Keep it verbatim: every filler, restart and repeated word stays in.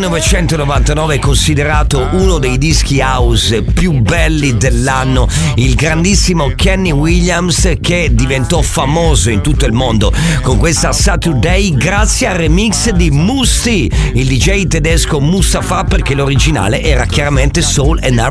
millenovecentonovantanove è considerato uno dei dischi house più belli dell'anno, il grandissimo Kenny Williams, che diventò famoso in tutto il mondo con questa Saturday grazie al remix di Musti, il D J tedesco Mustafa, perché l'originale era chiaramente Soul and R